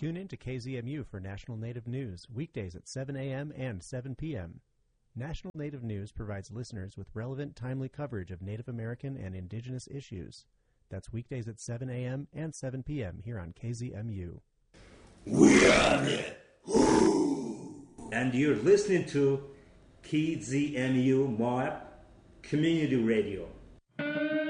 Tune in to KZMU for National Native News, weekdays at 7 a.m. and 7 p.m. National Native News provides listeners with relevant, timely coverage of Native American and Indigenous issues. That's weekdays at 7 a.m. and 7 p.m. here on KZMU. We are it. And you're listening to KZMU Moab Community Radio.